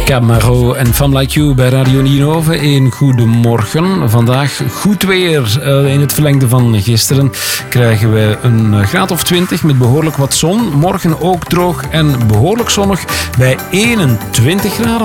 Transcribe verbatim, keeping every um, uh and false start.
Camaro en Femme Like You bij Radio Ninove. Een goedemorgen. Vandaag goed weer. Uh, in het verlengde van gisteren krijgen we een graad of twintig met behoorlijk wat zon. Morgen ook droog en behoorlijk zonnig bij eenentwintig graden.